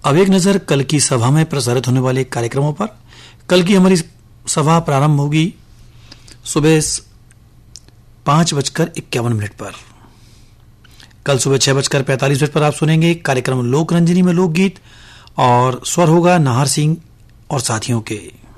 अब एक नजर कल की सभा में प्रसारित होने वाले कार्यक्रमों पर। कल की हमारी सभा प्रारंभ होगी सुबह 5:51 पर। कल सुबह 6:45 पर आप सुनेंगे कार्यक्रम लोक रंजनी में लोकगीत और स्वर होगा नाहर सिंह और साथियों के।